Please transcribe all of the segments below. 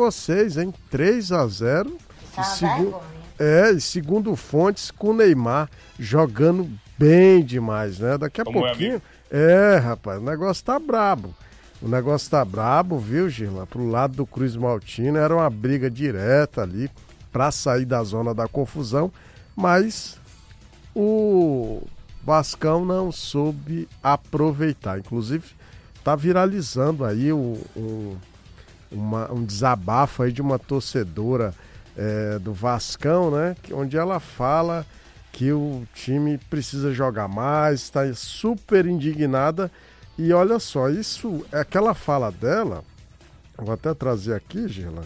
vocês, hein? 3-0. E segundo fontes, com o Neymar jogando bem demais, né? Daqui a pouquinho... rapaz, o negócio tá brabo. O negócio tá brabo, viu, Girla? Pro lado do Cruz Maltino, era uma briga direta ali pra sair da zona da confusão, mas o Vascão não soube aproveitar. Inclusive, tá viralizando aí um desabafo aí de uma torcedora do Vascão, né? Onde ela fala que o time precisa jogar mais, está super indignada. E olha só, aquela fala dela, vou até trazer aqui, Girla,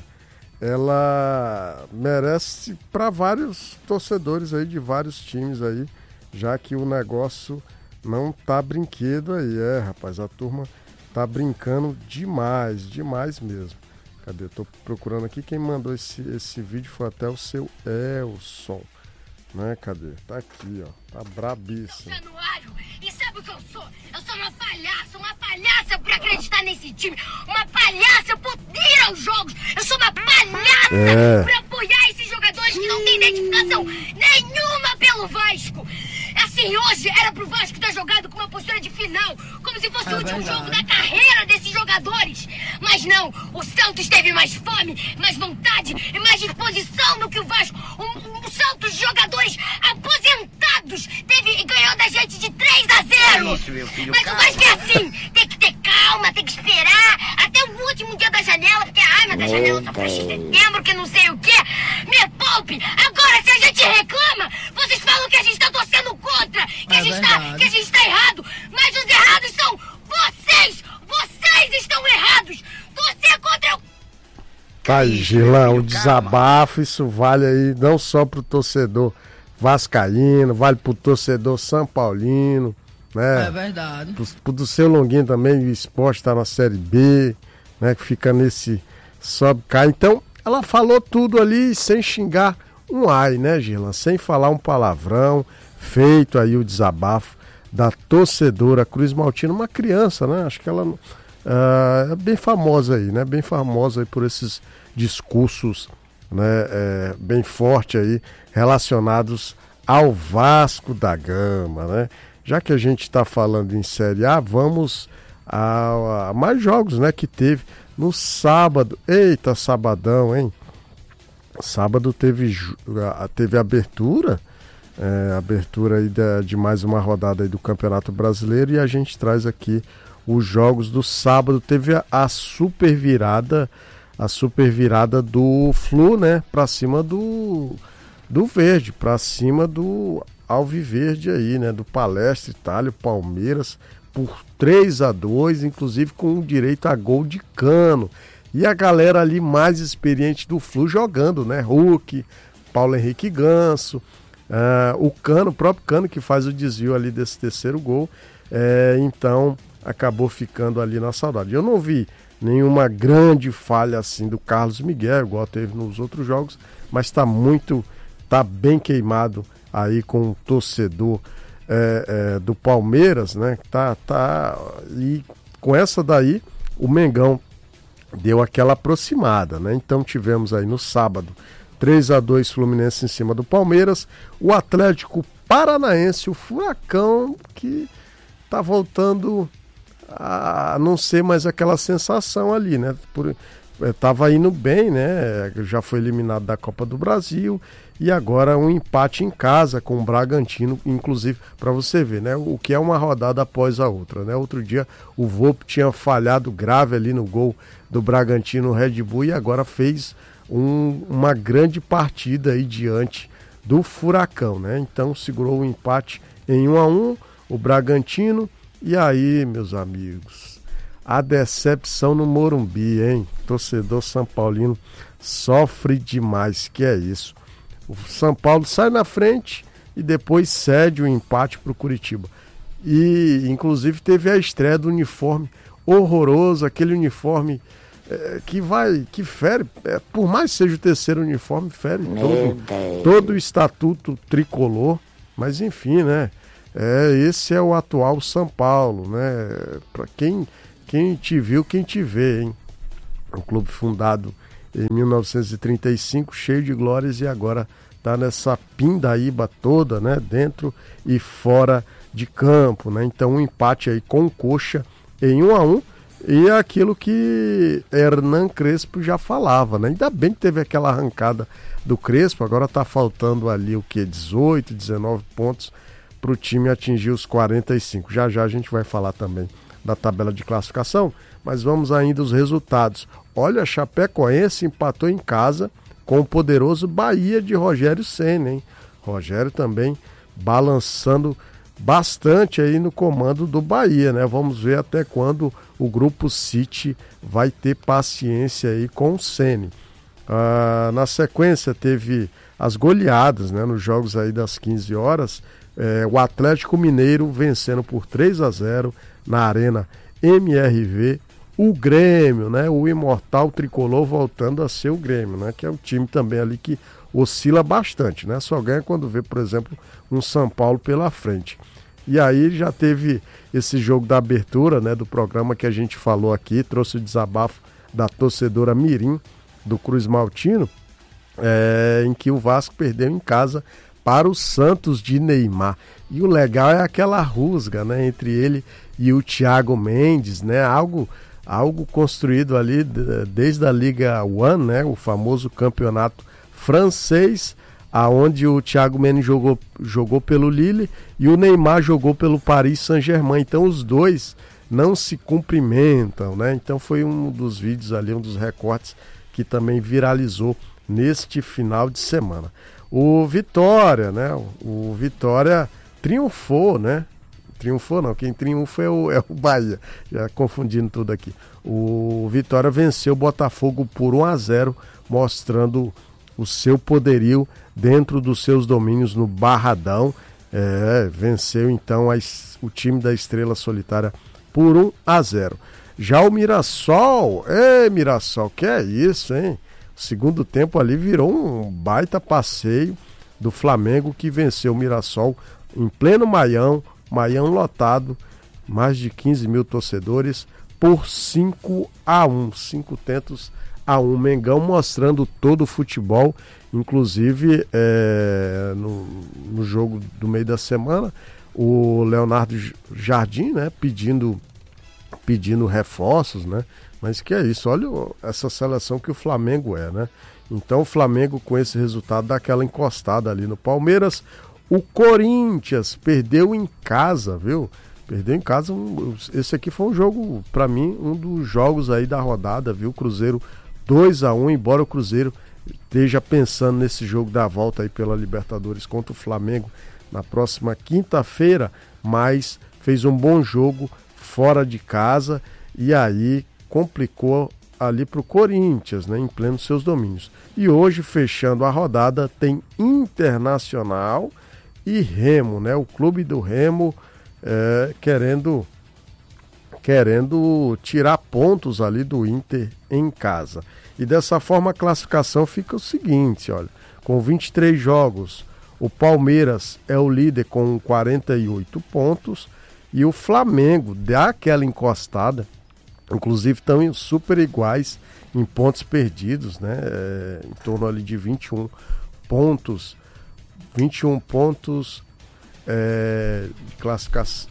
ela merece para vários torcedores aí de vários times aí, já que o negócio não tá brinquedo aí, rapaz, a turma tá brincando demais mesmo. Cadê? Tô procurando aqui, quem mandou esse vídeo foi até o seu Elson, né? Cadê? Tá aqui, ó, tá brabíssimo. E sabe o que eu sou? Eu sou uma palhaça por acreditar nesse time, uma palhaça por ir aos jogos, eu sou uma palhaça por apoiar esses jogadores que não têm identificação nenhuma pelo Vasco. Assim, hoje era pro Vasco estar jogado com uma postura de final, como se fosse o último jogo da carreira desses jogadores. Mas não, o Santos teve mais fome, mais vontade e mais disposição do que o Vasco. O Santos, jogadores aposentados, ganhou da gente de 3-0. Isso, meu filho, mas calma. O Vasco é assim, tem que ter calma, tem que esperar até o último dia da janela, porque a arma da janela só faz em setembro, que não sei o quê. Me poupe! Agora, se a gente reclama, vocês falam que a gente tá torcendo contra, que a gente tá errado, mas os errados são vocês! Vocês estão errados! Torcer contra o... Tá aí, Girlão, um desabafo, isso vale aí não só pro torcedor vascaíno, vale pro torcedor são paulino, né? É verdade. Pro do seu Longuinho também, o esporte tá na Série B, né? Que fica nesse sobe, cai. Então, ela falou tudo ali sem xingar um ai, né, Girlan? Sem falar um palavrão, feito aí o desabafo da torcedora Cruz Maltino, uma criança, né? Acho que ela é bem famosa aí, né? Bem famosa aí por esses discursos, né? Bem forte aí, relacionados ao Vasco da Gama, né? Já que a gente está falando em Série A, vamos a mais jogos, né? Que teve no sábado. Eita, sabadão, hein? Sábado teve abertura, abertura aí de mais uma rodada aí do Campeonato Brasileiro, e a gente traz aqui os jogos do sábado. Teve a super virada do Flu, né, para cima do Verde, para cima do Alviverde aí, né, do Palestra Itália, Palmeiras, por 3-2, inclusive com direito a gol de Cano. E a galera ali mais experiente do Flu jogando, né? Hulk, Paulo Henrique Ganso, o próprio Cano que faz o desvio ali desse terceiro gol. Então acabou ficando ali na saudade. Eu não vi nenhuma grande falha assim do Carlos Miguel, igual teve nos outros jogos, mas tá bem queimado aí com o torcedor do Palmeiras, né? E com essa daí, o Mengão deu aquela aproximada, né? Então tivemos aí no sábado 3-2 Fluminense em cima do Palmeiras, o Atlético Paranaense, o Furacão, que tá voltando a não ser mais aquela sensação ali, né? Tava indo bem, né? Já foi eliminado da Copa do Brasil e agora um empate em casa com o Bragantino, inclusive, para você ver, né? O que é uma rodada após a outra, né? Outro dia o Volpi tinha falhado grave ali no gol do Bragantino Red Bull e agora fez uma grande partida aí diante do Furacão, né? Então segurou o empate em 1-1 o Bragantino. E aí, meus amigos, a decepção no Morumbi, hein? Torcedor São Paulino sofre demais, que é isso. O São Paulo sai na frente e depois cede o empate para o Curitiba. E, inclusive, teve a estreia do uniforme horroroso, aquele uniforme que fere, por mais que seja o terceiro uniforme, fere todo o estatuto tricolor. Mas, enfim, né? Esse é o atual São Paulo, né? Para quem te viu, quem te vê, hein? Um clube fundado em 1935, cheio de glórias, e agora está nessa pindaíba toda, né, dentro e fora de campo, né? Então um empate aí com o Coxa em 1-1, e é aquilo que Hernan Crespo já falava, né? Ainda bem que teve aquela arrancada do Crespo, agora está faltando ali o que? 18, 19 pontos para o time atingir os 45. Já já a gente vai falar também da tabela de classificação, mas vamos ainda aos resultados. Olha, Chapecoense empatou em casa com o poderoso Bahia de Rogério Ceni, hein? Rogério também balançando bastante aí no comando do Bahia, né? Vamos ver até quando o Grupo City vai ter paciência aí com o Ceni. Na sequência teve as goleadas, né? Nos jogos aí das 15 horas, o Atlético Mineiro vencendo por 3-0 na Arena MRV, o Grêmio, né? O imortal tricolor voltando a ser o Grêmio, né? Que é um time também ali que oscila bastante, né? Só ganha quando vê, por exemplo, um São Paulo pela frente. E aí já teve esse jogo da abertura, né, do programa que a gente falou aqui, trouxe o desabafo da torcedora Mirim do Cruz Maltino, em que o Vasco perdeu em casa para o Santos de Neymar. E o legal é aquela rusga, né, entre ele e o Thiago Mendes, né, algo construído ali desde a Liga One, né, o famoso campeonato francês, aonde o Thiago Mendes jogou pelo Lille e o Neymar jogou pelo Paris Saint-Germain. Então os dois não se cumprimentam, né? Então foi um dos vídeos ali, um dos recortes que também viralizou neste final de semana. O Vitória, né? O Vitória triunfou, né? Triunfou não, quem triunfa é o Bahia, já confundindo tudo aqui. O Vitória venceu o Botafogo por 1-0, mostrando o seu poderio dentro dos seus domínios no Barradão. Venceu então o time da Estrela Solitária por 1-0. Já o Mirassol, Mirassol, que é isso, hein? O segundo tempo ali virou um baita passeio do Flamengo, que venceu o Mirassol em pleno Maião lotado, mais de 15 mil torcedores, por 5-1, 5-1. Mengão mostrando todo o futebol, inclusive no jogo do meio da semana, o Leonardo Jardim, né, pedindo reforços, né? Mas que é isso, olha essa seleção que o Flamengo é, né? Então o Flamengo, com esse resultado, dá aquela encostada ali no Palmeiras. O Corinthians perdeu em casa, viu? Perdeu em casa. Esse aqui foi um jogo, para mim, um dos jogos aí da rodada, viu? Cruzeiro 2-1, embora o Cruzeiro esteja pensando nesse jogo da volta aí pela Libertadores contra o Flamengo na próxima quinta-feira, mas fez um bom jogo fora de casa e aí complicou ali para o Corinthians, né, em pleno seus domínios. E hoje, fechando a rodada, tem Internacional e Remo, né? O clube do Remo querendo tirar pontos ali do Inter em casa. E dessa forma a classificação fica o seguinte, olha, com 23 jogos, o Palmeiras é o líder com 48 pontos e o Flamengo dá aquela encostada, inclusive estão super iguais em pontos perdidos, né? Em torno ali de 21 pontos de classificação.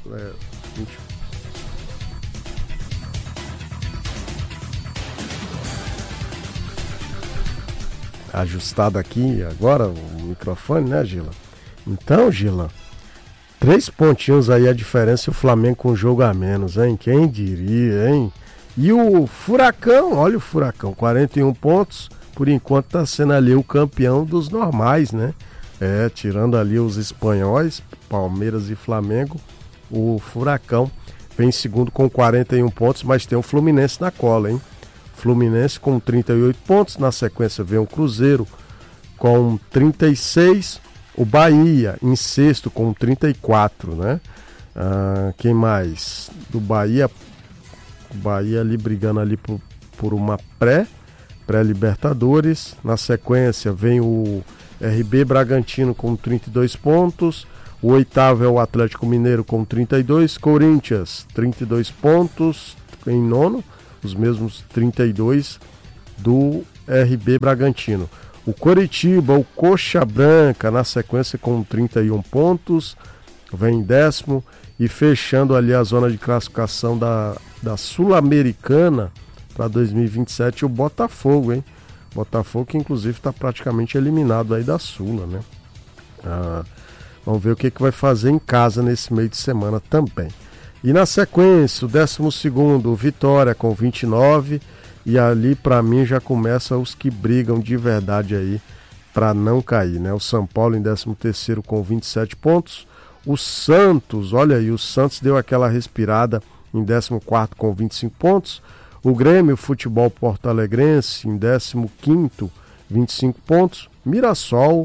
Ajustado aqui agora o microfone, né, Gila? Então, Gila, 3 pontinhos aí a diferença, e o Flamengo com um jogo a menos, hein? Quem diria, hein? E o Furacão, olha o Furacão, 41 pontos, por enquanto tá sendo ali o campeão dos normais, né? Tirando ali os espanhóis, Palmeiras e Flamengo, o Furacão vem em segundo com 41 pontos, mas tem o Fluminense na cola, hein? Fluminense com 38 pontos, na sequência vem o Cruzeiro com 36, o Bahia em sexto com 34, né? Quem mais? Do Bahia ali brigando ali por uma pré-Libertadores, na sequência vem o RB Bragantino com 32 pontos, o oitavo é o Atlético Mineiro com 32, Corinthians 32 pontos em nono, os mesmos 32 do RB Bragantino. O Coritiba, o Coxa Branca, na sequência com 31 pontos, vem em 10º, e fechando ali a zona de classificação da Sul-Americana para 2027, o Botafogo, hein? Botafogo que inclusive está praticamente eliminado aí da Sula, né? Vamos ver o que vai fazer em casa nesse meio de semana também. E na sequência, o 12º, o Vitória com 29, e ali para mim já começa os que brigam de verdade aí para não cair, né? O São Paulo em 13º com 27 pontos, o Santos, olha aí, o Santos deu aquela respirada em 14º com 25 pontos, o Grêmio Futebol Porto Alegrense em 15º, 25 pontos, Mirassol,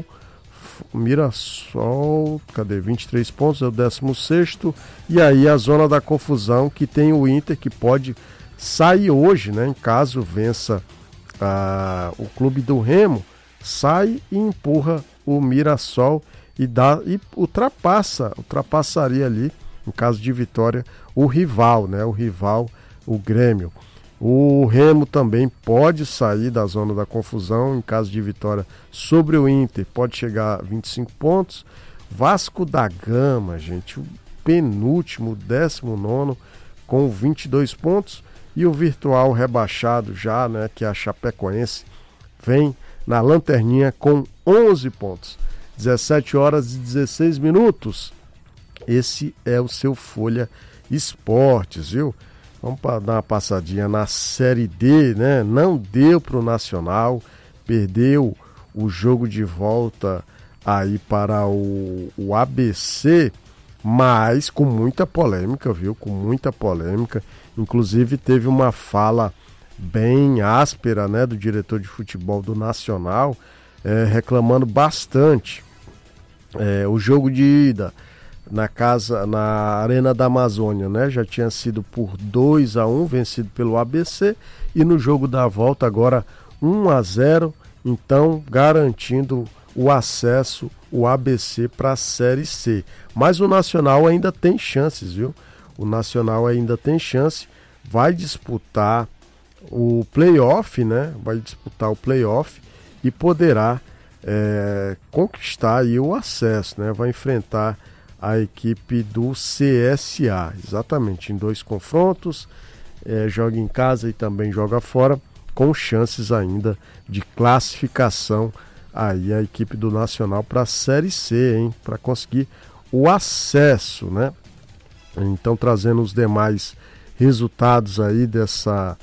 cadê? 23 pontos, é o 16º, e aí a zona da confusão que tem o Inter que pode sair hoje, né? Em caso vença o clube do Remo, sai e empurra o Mirassol e ultrapassaria ali, em caso de vitória, o rival, né? O Grêmio. O Remo também pode sair da zona da confusão em caso de vitória sobre o Inter, pode chegar a 25 pontos. Vasco da Gama, gente, o penúltimo, 19º, com 22 pontos. E o virtual rebaixado já, né, que é a Chapecoense, vem na lanterninha com 11 pontos. 17h16. Esse é o seu Folha Esportes, viu? Vamos dar uma passadinha na Série D, né? Não deu para o Nacional, perdeu o jogo de volta aí para o ABC, mas com muita polêmica, viu? Com muita polêmica. Inclusive teve uma fala bem áspera, né, do diretor de futebol do Nacional, reclamando bastante. O jogo de ida na Arena da Amazônia, né, já tinha sido por 2-1 vencido pelo ABC, e no jogo da volta agora 1-0, então garantindo o acesso, o ABC, para a Série C. Mas o Nacional ainda tem chances, viu? O Nacional ainda tem chance, vai disputar o playoff, né? Vai disputar o playoff e poderá conquistar aí o acesso, né? Vai enfrentar a equipe do CSA, exatamente, em 2 confrontos, joga em casa e também joga fora, com chances ainda de classificação aí a equipe do Nacional para a Série C, hein? Para conseguir o acesso, né? Então, trazendo os demais resultados aí dessa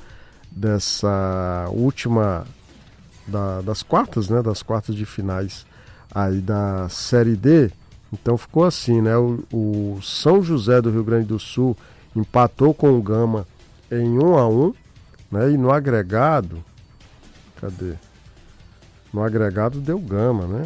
última das quartas, né? Das quartas de finais aí da Série D. Então ficou assim, né? O São José do Rio Grande do Sul empatou com o Gama em 1-1, né? E no agregado, cadê? No agregado deu Gama, né?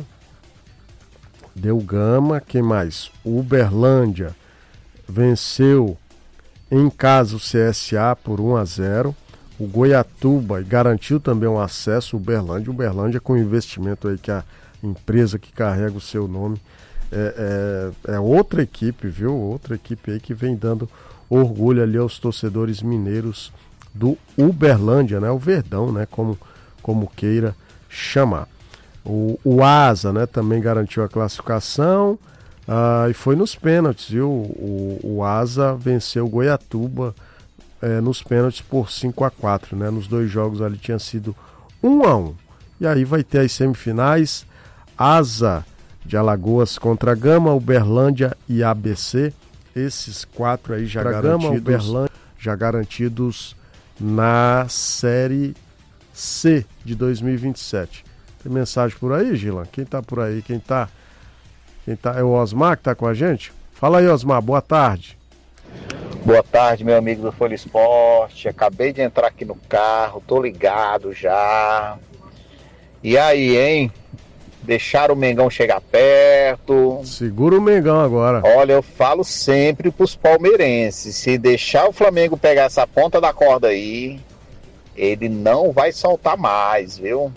Deu Gama, quem mais? O Uberlândia venceu em casa o CSA por 1-0. O Goiatuba garantiu também um acesso, o Uberlândia com investimento aí que a empresa que carrega o seu nome é outra equipe, viu? Outra equipe aí que vem dando orgulho ali aos torcedores mineiros do Uberlândia, né? O Verdão, né? Como queira chamar. O Asa, né? Também garantiu a classificação e foi nos pênaltis, viu? O Asa venceu o Goiatuba nos pênaltis por 5-4, né? Nos 2 jogos ali tinha sido 1-1. E aí vai ter as semifinais, Asa de Alagoas contra Gama, Uberlândia e ABC. Esses 4 aí já garantidos na Série C de 2027. Tem mensagem por aí, Gilan? Quem tá por aí? Quem tá? É o Osmar que tá com a gente? Fala aí, Osmar, boa tarde. Boa tarde, meu amigo do Folha Esporte. Acabei de entrar aqui no carro, tô ligado já. E aí, hein? Deixaram o Mengão chegar perto. Segura o Mengão agora. Olha, eu falo sempre pros palmeirenses, se deixar o Flamengo pegar essa ponta da corda aí, ele não vai soltar mais, viu?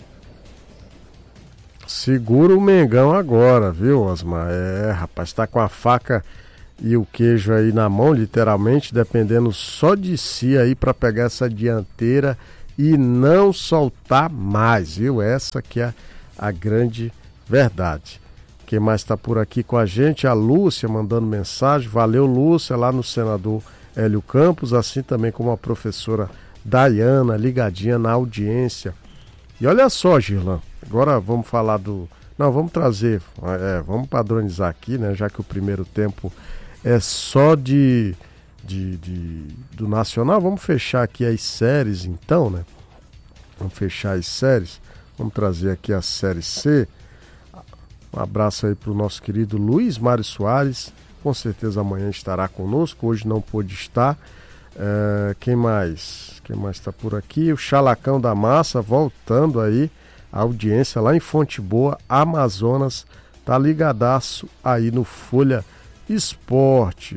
Segura o Mengão agora, viu, Osmar? Rapaz, tá com a faca e o queijo aí na mão, literalmente, dependendo só de si aí para pegar essa dianteira e não soltar mais, viu? Essa que é a grande verdade. Quem mais está por aqui com a gente? A Lúcia mandando mensagem. Valeu, Lúcia, lá no Senador Hélio Campos, assim também como a professora Dayana, ligadinha na audiência. E olha só, Girlan, agora vamos falar do... Não, vamos trazer, vamos padronizar aqui, né? Já que o primeiro tempo é só do Nacional, vamos fechar aqui as séries então, né? Vamos fechar as séries, vamos trazer aqui a Série C. Um abraço aí para o nosso querido Luiz Mário Soares, com certeza amanhã estará conosco, hoje não pôde estar. Quem mais? Quem mais está por aqui? O Chalacão da Massa, voltando aí, a audiência lá em Fonte Boa, Amazonas, tá ligadaço aí no Folha Esporte.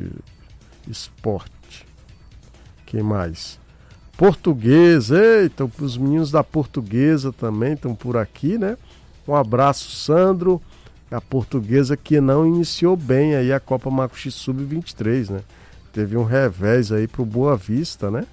Quem mais? Portuguesa, eita, os meninos da Portuguesa também estão por aqui, né? Um abraço, Sandro. A Portuguesa que não iniciou bem aí a Copa Macuxi Sub-23, né? Teve um revés aí pro Boa Vista, né?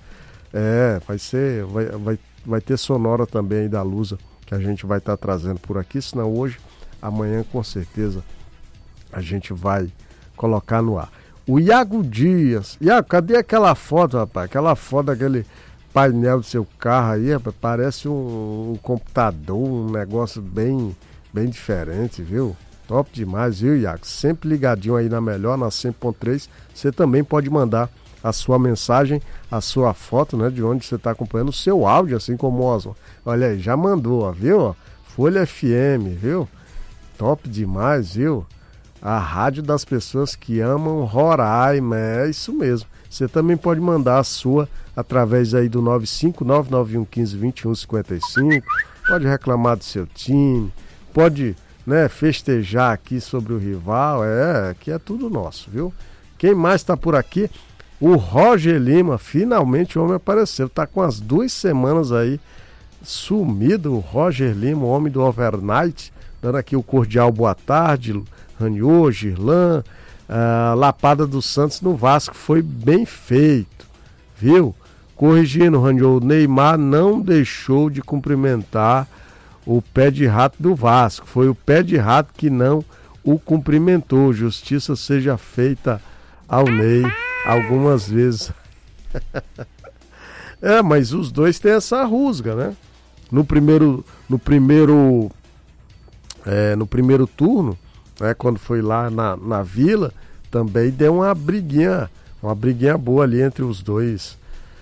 Vai ter sonora também aí da Lusa, que a gente vai estar trazendo por aqui, senão hoje, amanhã com certeza a gente vai colocar no ar. O Iago Dias, Iago, cadê aquela foto, rapaz? Aquela foto daquele painel do seu carro aí, rapaz, parece um computador, um negócio bem diferente, viu? Top demais, viu, Iago? Sempre ligadinho aí na melhor, na 100.3. Você também pode mandar a sua mensagem, a sua foto, né, de onde você está acompanhando, o seu áudio, assim como o Osman. Olha aí, já mandou, ó, viu? Folha FM, viu? Top demais, viu? A rádio das pessoas que amam Roraima, é isso mesmo. Você também pode mandar a sua através aí do 95991152155, pode reclamar do seu time, pode, né, festejar aqui sobre o rival, que é tudo nosso, viu? Quem mais está por aqui? O Roger Lima, finalmente o homem apareceu, tá com as 2 semanas aí sumido, o Roger Lima, o homem do Overnight, dando aqui o cordial boa tarde, Raniô, Girlan, Lapada do Santos no Vasco, foi bem feito, viu? Corrigindo, Raniô, o Neymar não deixou de cumprimentar o pé de rato do Vasco, foi o pé de rato que não o cumprimentou, justiça seja feita ao Ney algumas vezes. Mas os dois têm essa rusga, né? No primeiro turno, né, quando foi lá na Vila, também deu uma briguinha boa ali entre os dois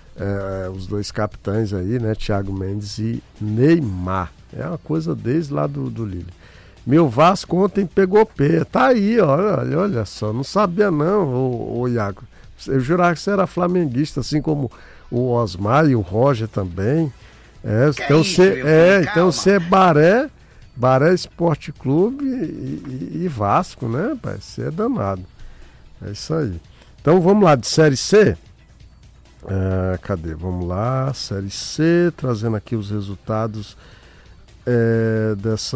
capitães aí, né, Thiago Mendes e Neymar. É uma coisa desde lá do Lille. Meu Vasco ontem pegou pé, tá aí, olha só, não sabia não, o Iago. Eu jurava que você era flamenguista, assim como o Osmar e o Roger também. Então você é Baré Esporte Clube e Vasco, né, pai? Você é danado. É isso aí. Então vamos lá, de Série C. Cadê? Vamos lá, Série C, trazendo aqui os resultados dessa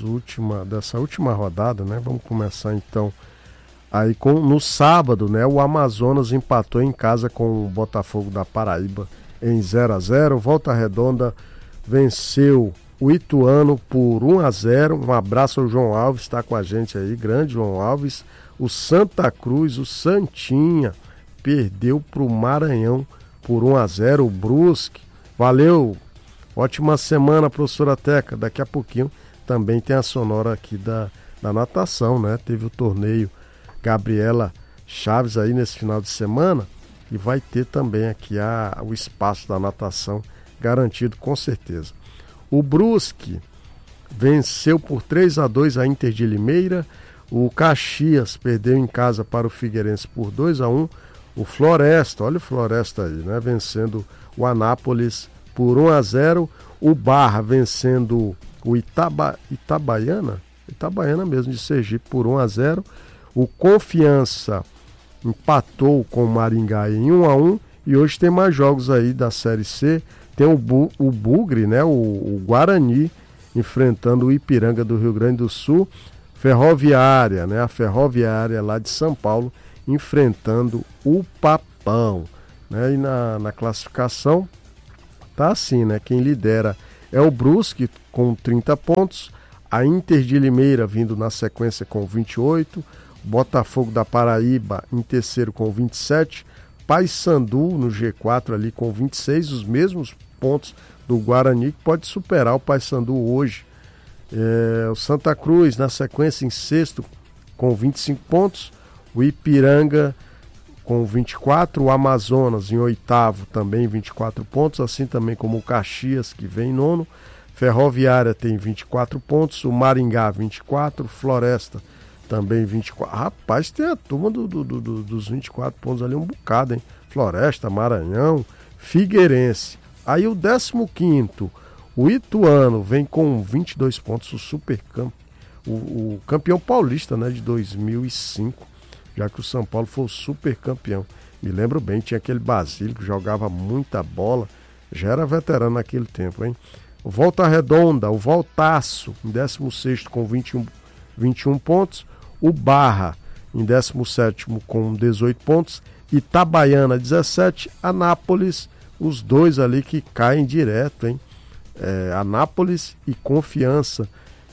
última rodada, né? Vamos começar então aí no sábado, né? O Amazonas empatou em casa com o Botafogo da Paraíba em 0-0. Volta Redonda venceu o Ituano por 1-0. Um abraço ao João Alves, está com a gente aí, grande João Alves. O Santa Cruz, o Santinha, perdeu para o Maranhão por 1-0. O Brusque, valeu, ótima semana, professora Teca. Daqui a pouquinho também tem a sonora aqui da natação, né? Teve o torneio Gabriela Chaves aí nesse final de semana e vai ter também aqui o espaço da natação garantido com certeza. O Brusque venceu por 3-2 a Inter de Limeira. O Caxias perdeu em casa para o Figueirense por 2-1. O Floresta, olha o Floresta aí, né? Vencendo o Anápolis por 1-0. O Barra vencendo o Itabaiana mesmo de Sergipe por 1-0. O Confiança empatou com o Maringá em 1-1. E hoje tem mais jogos aí da Série C. Tem o Bugre, né? O Guarani enfrentando o Ipiranga do Rio Grande do Sul. Ferroviária, né? A Ferroviária lá de São Paulo enfrentando o Papão, né? E na classificação, tá assim, né? Quem lidera é o Brusque com 30 pontos, a Inter de Limeira vindo na sequência com 28, Botafogo da Paraíba em terceiro com 27, Paysandu no G4 ali com 26, os mesmos pontos do Guarani, que pode superar o Paysandu hoje. O Santa Cruz na sequência em sexto com 25 pontos, o Ipiranga com 24, o Amazonas em oitavo também 24 pontos, assim também como o Caxias, que vem em nono, Ferroviária tem 24 pontos, o Maringá 24, Floresta também 24. Rapaz, tem a turma dos 24 pontos ali, um bocado, hein? Floresta, Maranhão, Figueirense. Aí o 15º, o Ituano, vem com 22 pontos, o campeão paulista, né, de 2005. Já que o São Paulo foi o super campeão. Me lembro bem, tinha aquele Basílio que jogava muita bola, já era veterano naquele tempo, hein? O Volta Redonda, o Voltaço, em 16º com 21 pontos, o Barra em 17º com 18 pontos, Itabaiana 17, Anápolis, os dois ali que caem direto, hein? Anápolis e Confiança,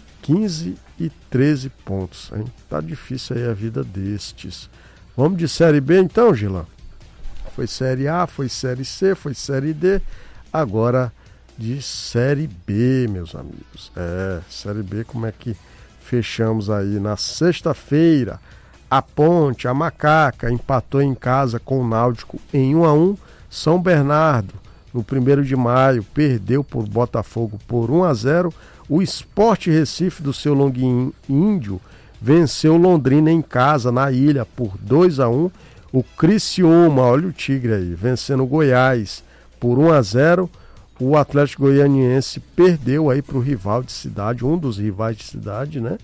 15 e 13 pontos, hein? Tá difícil aí a vida destes. Vamos de Série B então, Gilan? Foi Série A, foi Série C, foi Série D, agora de Série B, meus amigos. Série B, como é que fechamos aí? Na sexta-feira, a Ponte, a Macaca, empatou em casa com o Náutico em 1-1. São Bernardo, no 1º de maio, perdeu por Botafogo por 1-0. O Sport Recife do seu Longuinho Índio venceu Londrina em casa, na ilha, por 2-1. O Criciúma, olha o Tigre aí, vencendo o Goiás por 1-0. O Atlético Goianiense perdeu aí para o rival de cidade, um dos rivais de cidade, né?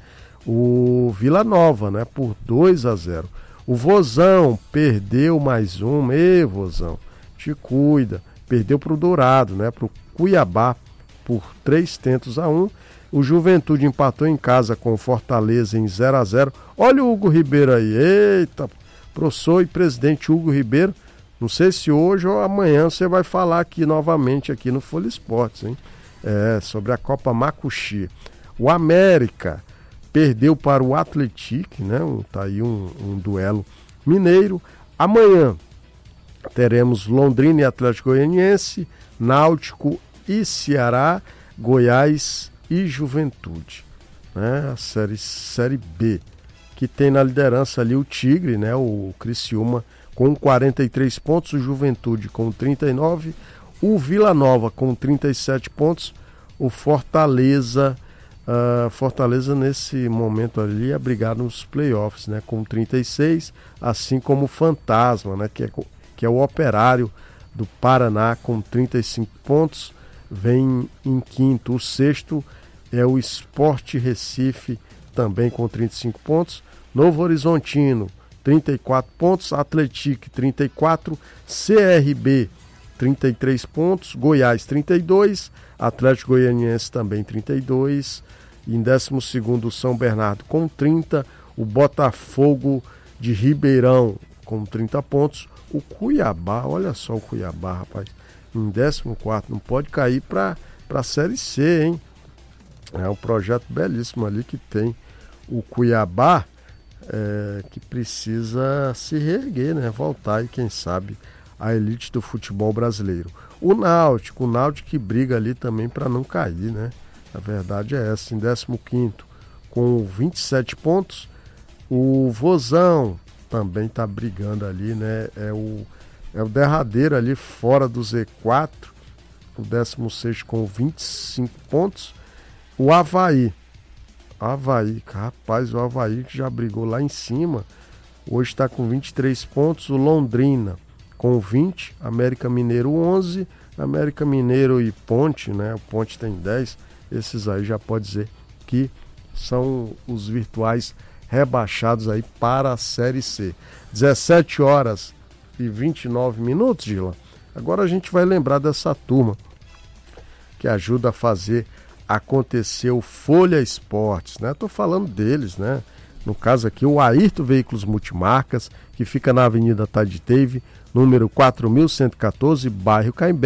O Vila Nova, né? Por 2-0. O Vozão perdeu mais um, Vozão, te cuida. Perdeu para o Dourado, né? Para o Cuiabá por 3-1. O Juventude empatou em casa com o Fortaleza em 0-0. Olha o Hugo Ribeiro aí. Eita, professor e presidente Hugo Ribeiro. Não sei se hoje ou amanhã você vai falar aqui novamente aqui no Folha Esportes, hein? Sobre a Copa Macuxi. O América perdeu para o Atlético, né? Tá aí um duelo mineiro. Amanhã teremos Londrina e Atlético Goianiense, Náutico e Ceará, Goiás e Juventude, né? A série B, que tem na liderança ali o Tigre, né? O Criciúma com 43 pontos, o Juventude com 39, o Vila Nova com 37 pontos, o Fortaleza nesse momento ali é brigar nos playoffs, né? Com 36, assim como o Fantasma, né? Que é o Operário do Paraná com 35 pontos, vem em quinto. O sexto é o Sport Recife, também com 35 pontos. Novo Horizontino, 34 pontos. Atlético, 34. CRB, 33 pontos. Goiás, 32. Atlético Goianiense também 32. Em 12º, o São Bernardo com 30. O Botafogo de Ribeirão com 30 pontos. O Cuiabá, olha só o Cuiabá, rapaz, em 14º, não pode cair para a Série C, hein? É um projeto belíssimo ali que tem o Cuiabá, que precisa se reerguer, né? Voltar e, quem sabe, a elite do futebol brasileiro. O Náutico que briga ali também para não cair, né? A verdade é essa, em 15º, com 27 pontos. O Vozão também está brigando ali, né? É o derradeiro ali fora do Z4, o 16º com 25 pontos. O Avaí, rapaz, o Avaí que já brigou lá em cima, hoje está com 23 pontos. O Londrina com 20, América Mineiro 11, América Mineiro e Ponte, né? O Ponte tem 10, esses aí já pode dizer que são os virtuais rebaixados aí para a Série C. 17h e 29 minutos, Gila. Agora a gente vai lembrar dessa turma que ajuda a fazer acontecer o Folha Esportes, né? Tô falando deles, né? No caso aqui, o Ayrton Veículos Multimarcas, que fica na Avenida Taditeve, número 4114, bairro Caimbé,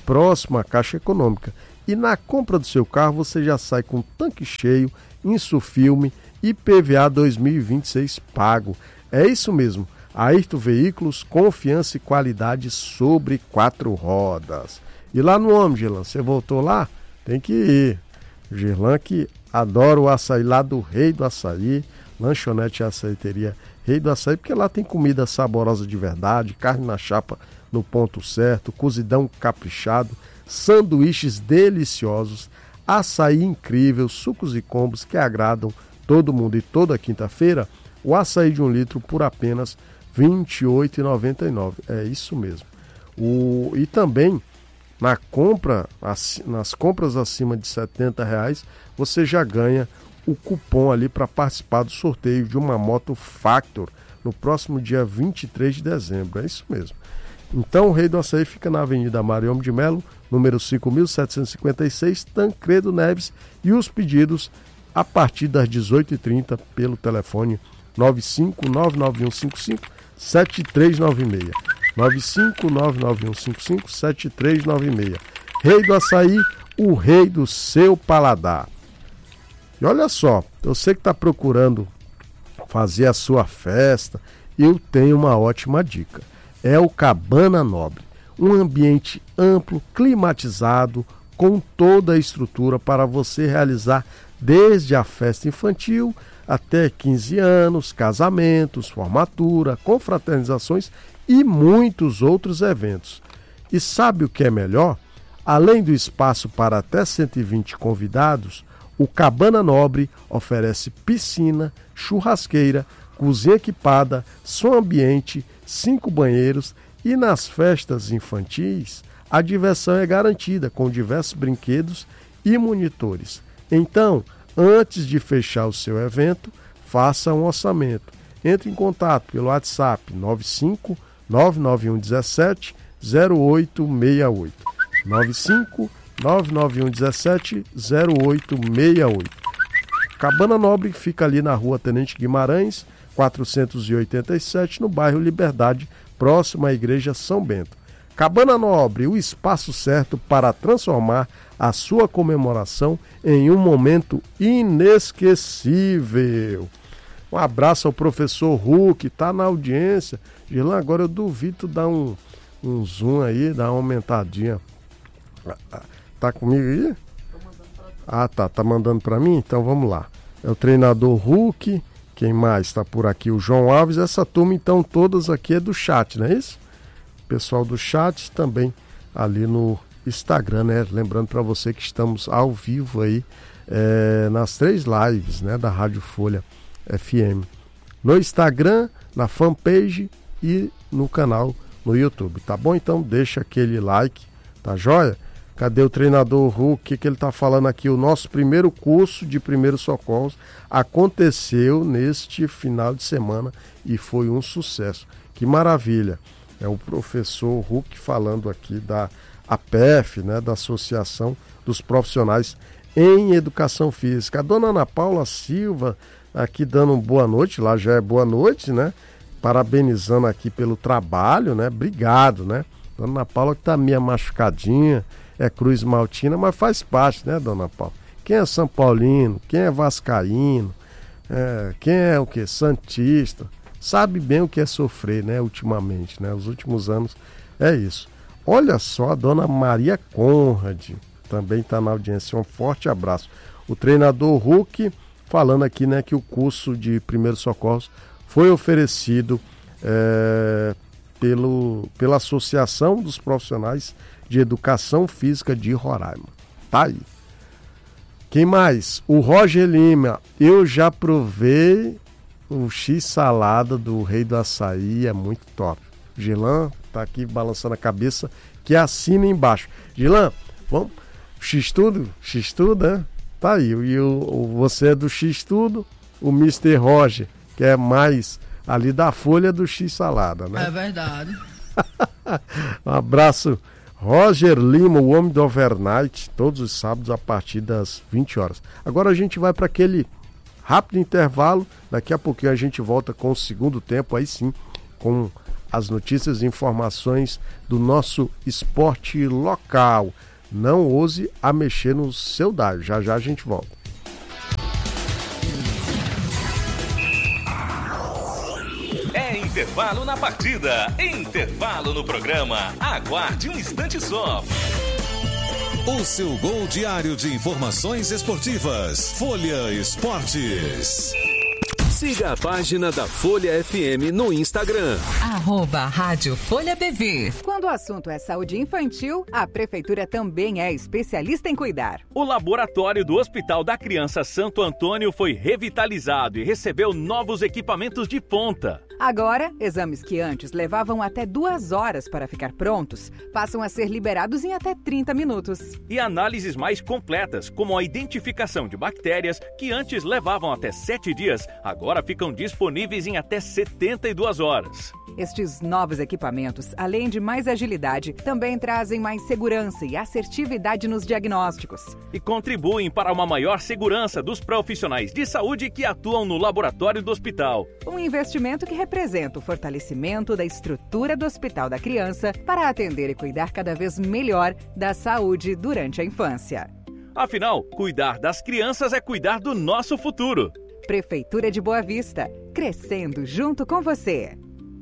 próximo à Caixa Econômica. E na compra do seu carro você já sai com tanque cheio, insufilme e IPVA 2026 pago. É isso mesmo, Ayrton Veículos, confiança e qualidade sobre 4 rodas. E lá no homem, Gerlan, você voltou lá? Tem que ir. Gerlan que adora o açaí lá do Rei do Açaí, lanchonete e açaiteria Rei do Açaí, porque lá tem comida saborosa de verdade, carne na chapa no ponto certo, cozidão caprichado, sanduíches deliciosos, açaí incrível, sucos e combos que agradam todo mundo. E toda quinta-feira, o açaí de 1 litro por apenas R$ 28,99. É isso mesmo. E também, nas compras acima de R$ 70,00, você já ganha o cupom ali para participar do sorteio de uma moto Factor no próximo dia 23 de dezembro. É isso mesmo. Então, o Rei do Açaí fica na Avenida Mariôme de Melo, número 5.756, Tancredo Neves, e os pedidos a partir das 18h30 pelo telefone 95991557396. 95991557396. Rei do Açaí, o rei do seu paladar. E olha só, eu sei que está procurando fazer a sua festa, eu tenho uma ótima dica. É o Cabana Nobre, um ambiente amplo, climatizado, com toda a estrutura para você realizar desde a festa infantil até 15 anos, casamentos, formatura, confraternizações e muitos outros eventos. E sabe o que é melhor? Além do espaço para até 120 convidados, o Cabana Nobre oferece piscina, churrasqueira, cozinha equipada, som ambiente, 5 banheiros, e nas festas infantis a diversão é garantida com diversos brinquedos e monitores. Então, antes de fechar o seu evento, faça um orçamento. Entre em contato pelo WhatsApp 9599117 0868. 9599117 0868. Cabana Nobre fica ali na rua Tenente Guimarães, 487, no bairro Liberdade, próximo à Igreja São Bento. Cabana Nobre, o espaço certo para transformar a sua comemoração em um momento inesquecível. Um abraço ao professor Hulk, está na audiência. Gerlan, agora eu duvido tu dar um zoom aí, dar uma aumentadinha. Tá comigo aí? Tá mandando para mim? Então vamos lá. É o treinador Hulk. Quem mais está por aqui? O João Alves. Essa turma, então, todas aqui é do chat, não é isso? O pessoal do chat também ali no Instagram, né? Lembrando para você que estamos ao vivo aí nas 3 lives, né, da Rádio Folha FM. No Instagram, na fanpage e no canal no YouTube, tá bom? Então deixa aquele like, tá joia? Cadê o treinador Hulk? O que ele está falando aqui? O nosso primeiro curso de primeiros socorros aconteceu neste final de semana e foi um sucesso. Que maravilha! É o professor Hulk falando aqui da APEF, né, da Associação dos Profissionais em Educação Física. A dona Ana Paula Silva aqui dando boa noite, lá já é boa noite, né? Parabenizando aqui pelo trabalho, né? Obrigado, né? Dona Ana Paula que tá meio machucadinha, é Cruz Maltina, mas faz parte, né, dona Paula? Quem é São Paulino, quem é vascaíno, quem é o quê? Santista, sabe bem o que é sofrer, né, ultimamente, né? Os últimos anos é isso. Olha só, a dona Maria Conrad também está na audiência, um forte abraço. O treinador Hulk falando aqui, né, que o curso de primeiros socorros foi oferecido pela Associação dos Profissionais de Educação Física de Roraima. Tá aí. Quem mais? O Roger Lima. Eu já provei o X-salada do Rei do Açaí, é muito top. Gilan tá aqui balançando a cabeça, que assina embaixo. Gilan, vamos? X-Tudo? X-Tudo, né? Tá aí. E você é do X-Tudo, o Mr. Roger, que é mais ali da folha do X-salada, né? É verdade. Um abraço. Roger Lima, o homem do overnight, todos os sábados a partir das 20 horas. Agora a gente vai para aquele rápido intervalo, daqui a pouquinho a gente volta com o segundo tempo, aí sim, com as notícias e informações do nosso esporte local. Não ouse a mexer no seu dado. Já já a gente volta. É intervalo na partida, intervalo no programa. Aguarde um instante só. O seu gol diário de informações esportivas. Folha Esportes. Siga a página da Folha FM no Instagram. @Rádio Folha BV. Quando o assunto é saúde infantil, a Prefeitura também é especialista em cuidar. O laboratório do Hospital da Criança Santo Antônio foi revitalizado e recebeu novos equipamentos de ponta. Agora, exames que antes levavam até 2 horas para ficar prontos, passam a ser liberados em até 30 minutos. E análises mais completas, como a identificação de bactérias, que antes levavam até 7 dias, agora ficam disponíveis em até 72 horas. Estes novos equipamentos, além de mais agilidade, também trazem mais segurança e assertividade nos diagnósticos. E contribuem para uma maior segurança dos profissionais de saúde que atuam no laboratório do hospital. Um investimento que representa o fortalecimento da estrutura do Hospital da Criança para atender e cuidar cada vez melhor da saúde durante a infância. Afinal, cuidar das crianças é cuidar do nosso futuro. Prefeitura de Boa Vista, crescendo junto com você.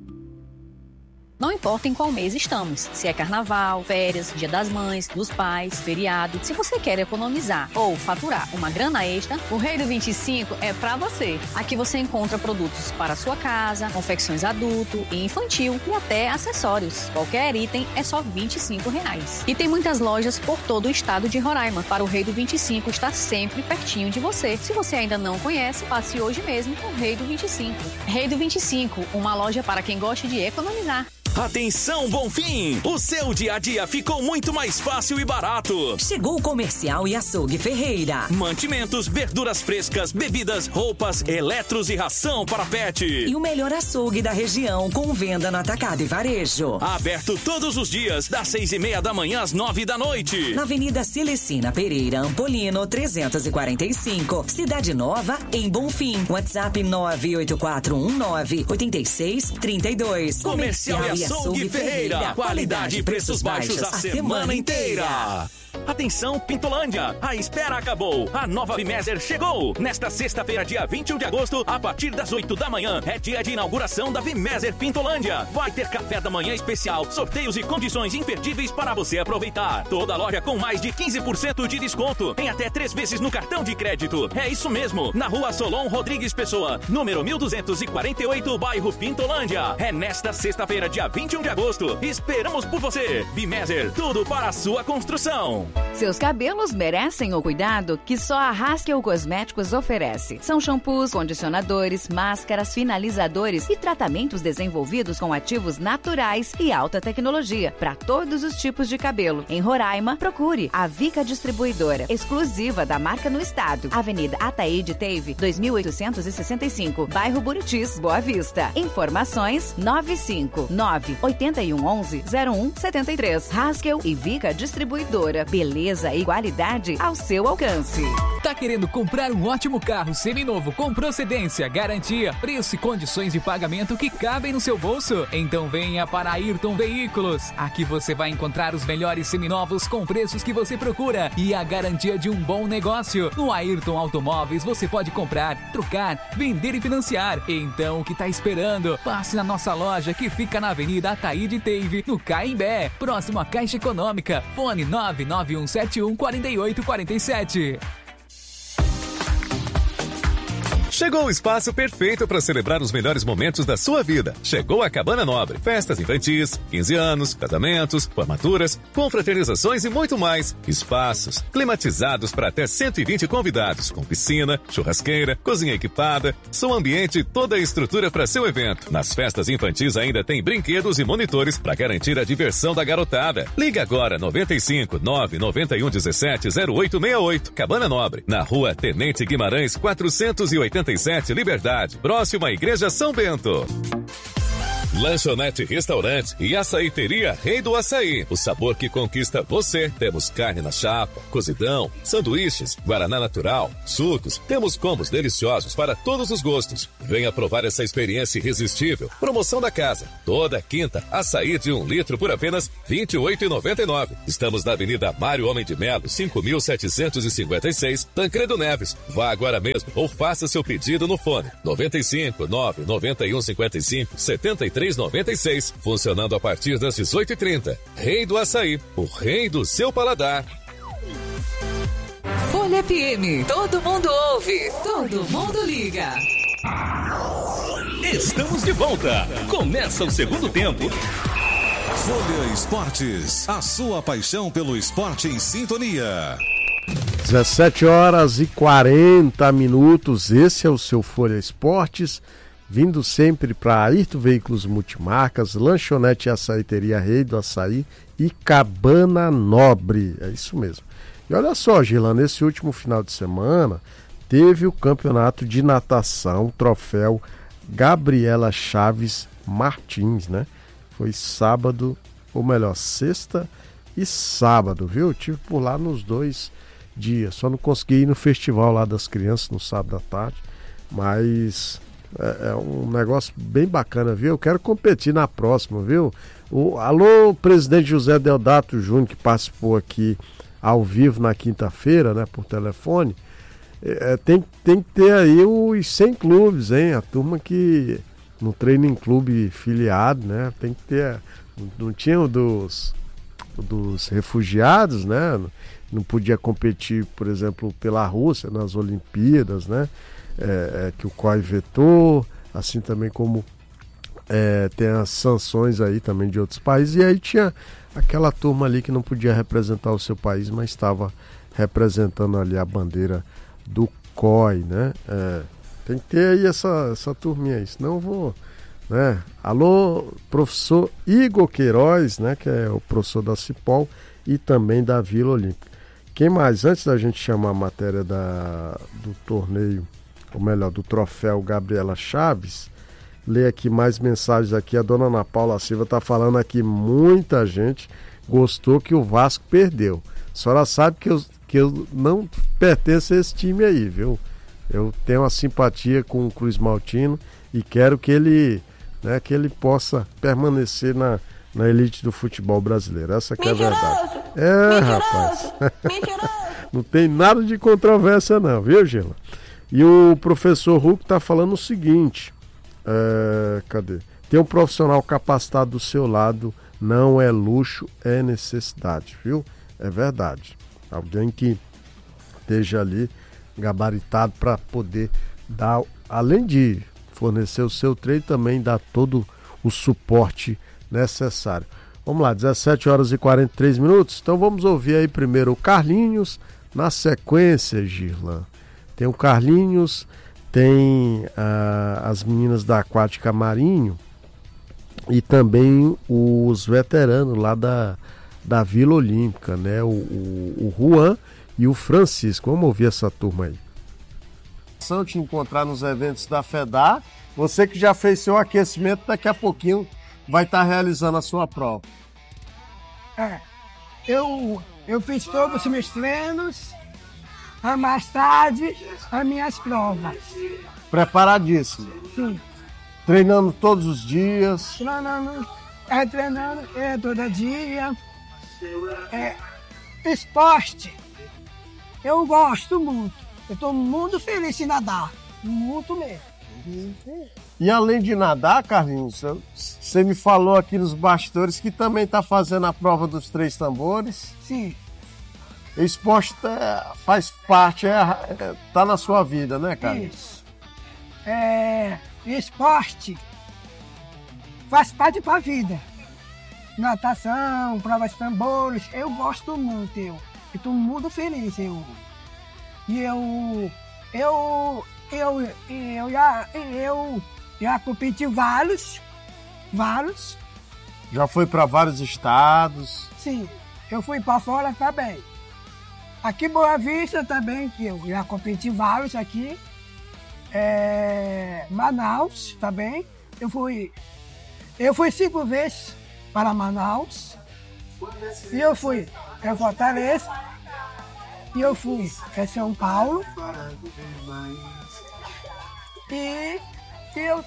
Não importa em qual mês estamos, se é carnaval, férias, dia das mães, dos pais, feriado. Se você quer economizar ou faturar uma grana extra, o Rei do 25 é pra você. Aqui você encontra produtos para sua casa, confecções adulto e infantil e até acessórios. Qualquer item é só R$25. E tem muitas lojas por todo o estado de Roraima. Para o Rei do 25 estar sempre pertinho de você. Se você ainda não conhece, passe hoje mesmo com o Rei do 25. Rei do 25, uma loja para quem gosta de economizar. Atenção, Bonfim! O seu dia a dia ficou muito mais fácil e barato. Chegou o Comercial e Açougue Ferreira. Mantimentos, verduras frescas, bebidas, roupas, eletros e ração para pet. E o melhor açougue da região com venda no atacado e varejo. Aberto todos os dias, das 6:30 da manhã às 9 da noite. Na Avenida Celecina Pereira, Ampolino, 345. Cidade Nova, em Bonfim. WhatsApp 98419-8632. Comercial e Açougue Ferreira. Qualidade e preços baixos a semana inteira. Atenção, Pintolândia! A espera acabou! A nova Vimeser chegou! Nesta sexta-feira, dia 21 de agosto, a partir das 8 da manhã, é dia de inauguração da Vimeser Pintolândia. Vai ter café da manhã especial, sorteios e condições imperdíveis para você aproveitar. Toda loja com mais de 15% de desconto, em até 3 vezes no cartão de crédito. É isso mesmo, na Rua Solon Rodrigues Pessoa, número 1248, bairro Pintolândia. É nesta sexta-feira, dia 21 de agosto. Esperamos por você! Vimeser, tudo para a sua construção. Seus cabelos merecem o cuidado que só a Haskell Cosméticos oferece. São shampoos, condicionadores, máscaras, finalizadores e tratamentos desenvolvidos com ativos naturais e alta tecnologia para todos os tipos de cabelo. Em Roraima, procure a Vica Distribuidora, exclusiva da marca no estado. Avenida Ataíde Teve, 2865, bairro Buritis, Boa Vista. Informações 959-8111-0173. Haskell e Vica Distribuidora. Beleza e qualidade ao seu alcance. Tá querendo comprar um ótimo carro seminovo com procedência, garantia, preço e condições de pagamento que cabem no seu bolso? Então venha para Ayrton Veículos. Aqui você vai encontrar os melhores seminovos com preços que você procura e a garantia de um bom negócio. No Ayrton Automóveis você pode comprar, trocar, vender e financiar. Então o que tá esperando? Passe na nossa loja que fica na Avenida Ataíde Teve, no Caimbé, próximo à Caixa Econômica. Fone 991714847. Chegou o espaço perfeito para celebrar os melhores momentos da sua vida. Chegou a Cabana Nobre. Festas infantis, 15 anos, casamentos, formaturas, confraternizações e muito mais. Espaços climatizados para até 120 convidados, com piscina, churrasqueira, cozinha equipada, som ambiente e toda a estrutura para seu evento. Nas festas infantis ainda tem brinquedos e monitores para garantir a diversão da garotada. Liga agora 95 991 17 0868. Cabana Nobre, na Rua Tenente Guimarães 487, Liberdade, próximo à Igreja São Bento. Lanchonete Restaurante e Açaiteria Rei do Açaí. O sabor que conquista você. Temos carne na chapa, cozidão, sanduíches, guaraná natural, sucos. Temos combos deliciosos para todos os gostos. Venha provar essa experiência irresistível. Promoção da casa. Toda quinta, açaí de 1 litro por apenas R$ 28,99. Estamos na Avenida Mário Homem de Melo, 5.756, Tancredo Neves. Vá agora mesmo ou faça seu pedido no fone 95 9 91 55 73 96, funcionando a partir das 18h30. Rei do Açaí, o rei do seu paladar. Folha FM, todo mundo ouve, todo mundo liga. Estamos de volta. Começa o segundo tempo. Folha Esportes, a sua paixão pelo esporte em sintonia. 17h40. Esse é o seu Folha Esportes, vindo sempre para Ayrton Veículos Multimarcas, Lanchonete e Açaiteria Rei do Açaí e Cabana Nobre. É isso mesmo. E olha só, Gila, nesse último final de semana teve o campeonato de natação, troféu Gabriela Chaves Martins, né? Foi sábado, ou melhor, sexta e sábado, viu? Eu tive por lá nos 2 dias. Só não consegui ir no festival lá das crianças no sábado à tarde, mas é um negócio bem bacana, viu? Eu quero competir na próxima, viu? Alô, presidente José Deodato Júnior, que participou aqui ao vivo na quinta-feira, né, por telefone. Tem que ter aí os 100 clubes, hein? A turma que não treina em clube filiado, né? Tem que ter. Não tinha o dos refugiados, né? Não podia competir, por exemplo, pela Rússia nas Olimpíadas, né? Que o COI vetou, assim também como tem as sanções aí também de outros países. E aí tinha aquela turma ali que não podia representar o seu país, mas estava representando ali a bandeira do COI, né? Tem que ter aí essa turminha aí, senão eu vou, né? Alô, professor Igor Queiroz, né? Que é o professor da Cipol e também da Vila Olímpica. Quem mais? Antes da gente chamar a matéria do torneio, ou melhor, do troféu Gabriela Chaves, ler aqui mais mensagens aqui. A dona Ana Paula Silva está falando aqui, muita gente gostou que o Vasco perdeu. A senhora sabe que eu não pertenço a esse time aí, viu? Eu tenho uma simpatia com o Cruz Maltino e quero que ele possa permanecer na elite do futebol brasileiro. Essa que é a verdade. Rapaz. Não tem nada de controvérsia não, viu, Gila? E o professor Huck está falando o seguinte, cadê? Ter um profissional capacitado do seu lado não é luxo, é necessidade, viu? É verdade. Alguém que esteja ali gabaritado para poder dar, além de fornecer o seu treino, também dar todo o suporte necessário. Vamos lá, 17h43. Então vamos ouvir aí primeiro o Carlinhos, na sequência, Girlan. Tem o Carlinhos, tem as meninas da Aquática Marinho e também os veteranos lá da Vila Olímpica, né? O Juan e o Francisco. Vamos ouvir essa turma aí. Te encontrar nos eventos da FEDAR. Você que já fez seu aquecimento, daqui a pouquinho vai estar realizando a sua prova. Eu fiz todos os meus treinos, mais tarde as minhas provas. Preparadíssimo. Sim. Treinando todos os dias. Treinando todo dia. Esporte, eu gosto muito. Eu estou muito feliz em nadar. Muito mesmo. E além de nadar, Carlinhos, você me falou aqui nos bastidores que também está fazendo a prova dos 3 tambores. Sim. O esporte faz parte, tá na sua vida, né, Carlinhos? Isso. Esporte faz parte para a vida. Natação, provas de tambores, eu gosto muito, eu estou muito feliz, E eu já competi vários. Já foi para vários estados? Sim, eu fui para fora também. Aqui em Boa Vista também, que eu já competi vários aqui. Manaus também, eu fui Eu fui 5 vezes para Manaus, e eu fui para Fortaleza, e eu fui para São Paulo, e eu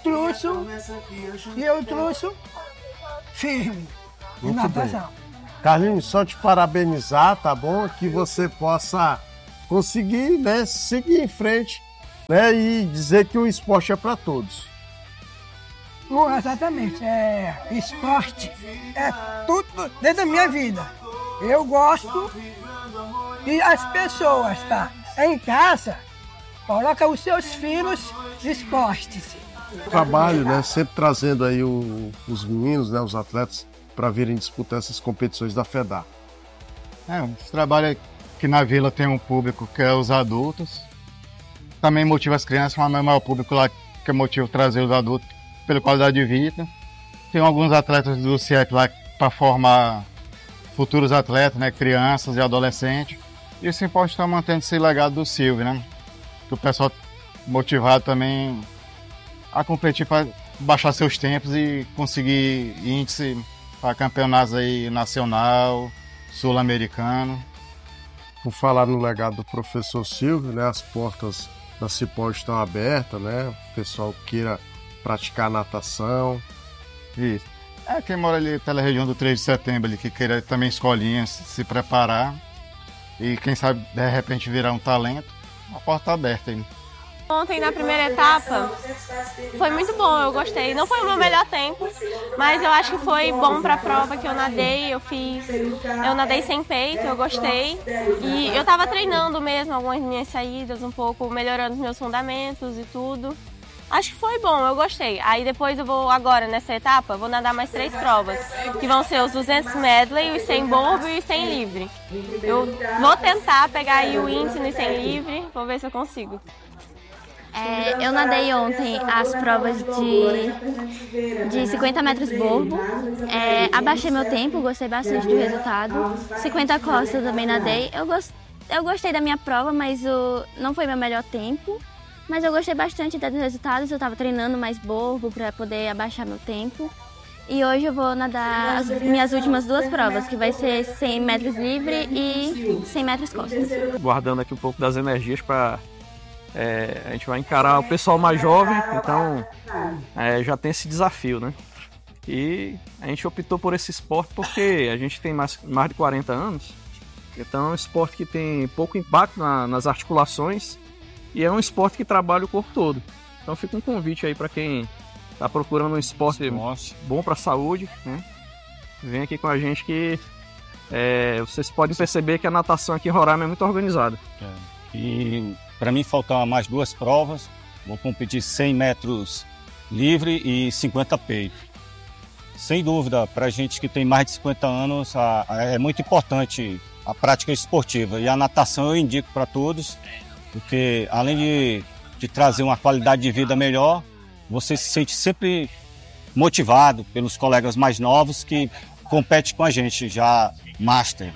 trouxe firme de natação. Carlinhos, só te parabenizar, tá bom? Que você possa conseguir, né, seguir em frente, né, e dizer que o esporte é para todos. Exatamente, esporte é tudo dentro da minha vida. Eu gosto e as pessoas, tá? Em casa, coloca os seus filhos de esportes. Trabalho, né, sempre trazendo aí os meninos, né, os atletas, para virem disputar essas competições da FEDAR. Esse trabalho aqui na vila tem um público que é os adultos. Também motiva as crianças, mas o maior público lá que motiva trazer os adultos pela qualidade de vida. Tem alguns atletas do CIEP lá para formar futuros atletas, né, crianças e adolescentes. E esse esporte está mantendo esse legado do Silvio, né? O pessoal motivado também a competir para baixar seus tempos e conseguir índice para campeonatos aí nacional, sul-americano. Por falar no legado do professor Silvio, né, as portas da Cipol estão abertas, né? O pessoal queira praticar natação. Isso. Quem mora ali pela região do 3 de setembro, ali, que queira também escolinhas, se preparar e quem sabe de repente virar um talento, a porta está aberta aí. Ontem na primeira etapa foi muito bom, eu gostei. Não foi o meu melhor tempo, mas eu acho que foi bom para a prova que eu nadei. Eu nadei sem peito, eu gostei. E eu estava treinando mesmo algumas minhas saídas, um pouco melhorando os meus fundamentos e tudo. Acho que foi bom, eu gostei. Aí depois eu vou agora, nessa etapa, vou nadar mais 3 provas, que vão ser os 200 medley, os 100 borbo e os 100 livre. Eu vou tentar pegar aí o índice no 100 livre, vou ver se eu consigo. Eu nadei ontem as provas de 50 metros borbo, abaixei meu tempo, gostei bastante do resultado. 50 costas também nadei, eu gostei da minha prova, mas não foi meu melhor tempo. Mas eu gostei bastante dos resultados, eu estava treinando mais borbo para poder abaixar meu tempo. E hoje eu vou nadar as minhas últimas 2 provas, que vai ser 100 metros livre e 100 metros costas. Guardando aqui um pouco das energias para... a gente vai encarar o pessoal mais jovem, então já tem esse desafio, né? E a gente optou por esse esporte porque a gente tem mais de 40 anos, então é um esporte que tem pouco impacto nas articulações e é um esporte que trabalha o corpo todo. Então fica um convite aí para quem está procurando um esporte bom para a saúde, né? Vem aqui com a gente que vocês podem perceber que a natação aqui em Roraima é muito organizada. E para mim faltam mais 2 provas, vou competir 100 metros livre e 50 peito. Sem dúvida, para a gente que tem mais de 50 anos, é muito importante a prática esportiva. E a natação eu indico para todos, porque além de trazer uma qualidade de vida melhor, você se sente sempre motivado pelos colegas mais novos que competem com a gente, já master.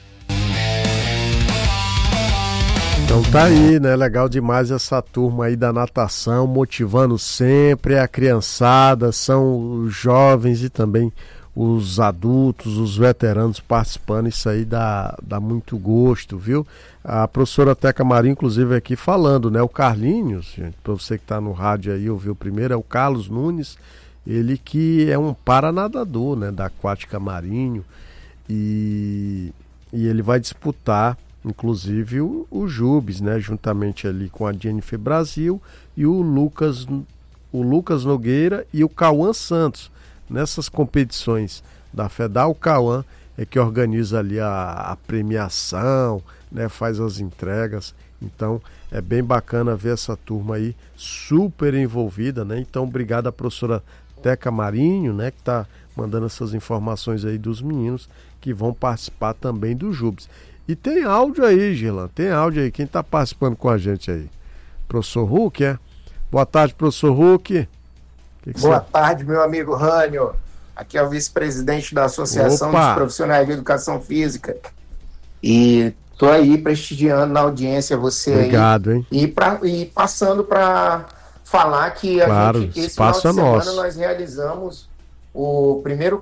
Então tá aí, né? Legal demais essa turma aí da natação, motivando sempre a criançada, são os jovens e também os adultos, os veteranos participando, isso aí dá muito gosto, viu? A professora Teca Marinho, inclusive, aqui falando, né? O Carlinhos, gente, para você que tá no rádio aí, ouviu primeiro, é o Carlos Nunes, ele que é um paranadador, né? Da Aquática Marinho, e ele vai disputar inclusive o Jubes, né, juntamente ali com a Jennifer Brasil e o Lucas Nogueira e o Cauã Santos. Nessas competições da FEDAR, o Cauã é que organiza ali a premiação, né, faz as entregas. Então é bem bacana ver essa turma aí super envolvida, né? Então obrigado à professora Teca Marinho, né, que está mandando essas informações aí dos meninos que vão participar também do Jubes. E tem áudio aí, Gerlan, tem áudio aí. Quem está participando com a gente aí? Professor Huck, é? Boa tarde, professor Huck. Boa tarde, meu amigo Rânio. Aqui é o vice-presidente da Associação dos Profissionais de Educação Física. E estou aí prestigiando na audiência você. Obrigado, aí. Hein? E passando para falar que claro, esse final de semana nós realizamos o primeiro